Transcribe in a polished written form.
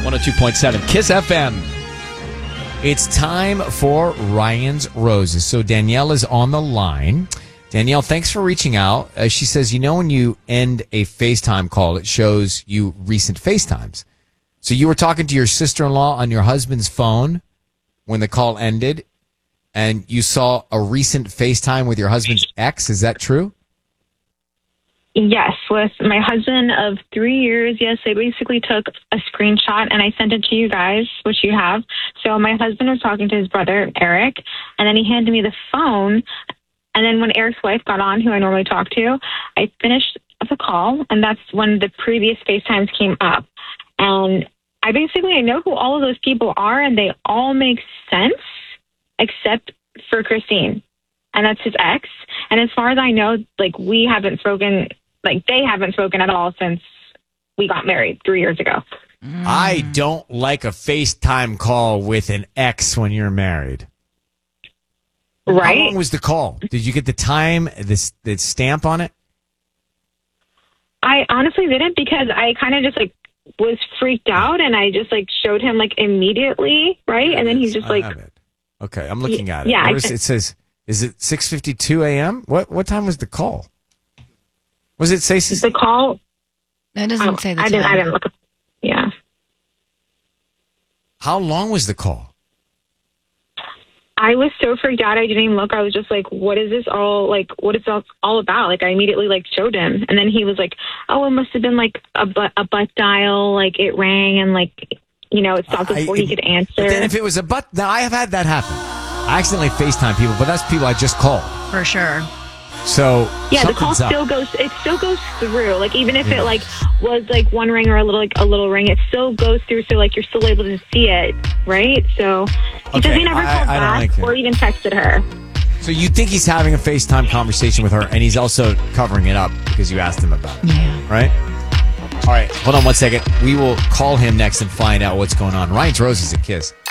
102.7 Kiss FM. It's time for Ryan's Roses. So Danielle is on the line. Danielle, thanks for reaching out. She says, when you end a FaceTime call, it shows you recent FaceTimes. So you were talking to your sister-in-law on your husband's phone when the call ended, and you saw a recent FaceTime with your husband's ex. Is that true? Yes, with my husband of 3 years. Yes, I basically took a screenshot and I sent it to you guys, which you have. So my husband was talking to his brother, Eric, and then he handed me the phone. And then when Eric's wife got on, who I normally talk to, I finished the call, and that's when the previous FaceTimes came up. And I know who all of those people are, and they all make sense except for Christine. And that's his ex. And as far as I know, we haven't spoken, they haven't spoken at all since we got married 3 years ago. I don't like a FaceTime call with an ex when you're married. Right? How long was the call? Did you get the time, the stamp on it? I honestly didn't, because I kind of just was freaked out, and I just showed him immediately, right? And then he's just I have it. Okay, I'm looking at it. Yeah, it says, is it 6:52 a.m.? What time was the call? Was it say the call? That doesn't say the time. I didn't look. Yeah. How long was the call? I was so freaked out, I didn't even look. I was just what is this all, what is this all about? I immediately, showed him. And then he was oh, it must have been, a butt dial. It rang and, it stopped before he could answer. But then if it was a butt, now I have had that happen. I accidentally FaceTime people, but that's people I just called. For sure. So yeah, the call still goes. It still goes through. Even if it was one ring or a little ring, it still goes through. So you're still able to see it, right? So he says he never called back or even texted her. So you think he's having a FaceTime conversation with her, and he's also covering it up because you asked him about it, right? All right, hold on one second. We will call him next and find out what's going on. Ryan's Roses at Kiss.